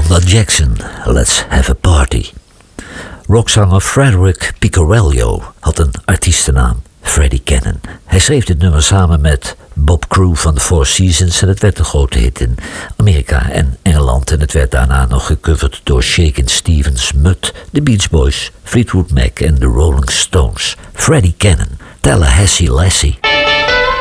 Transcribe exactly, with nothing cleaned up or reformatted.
Wanda Jackson, Let's Have a Party. Rockzanger Frederick Picarello had een artiestennaam, Freddie Cannon. Hij schreef dit nummer samen met Bob Crew van The Four Seasons en het werd een grote hit in Amerika en Engeland. En het werd daarna nog gecoverd door Shakin' Stevens, Mutt, The Beach Boys, Fleetwood Mac en The Rolling Stones. Freddie Cannon, Tallahassee Lassie.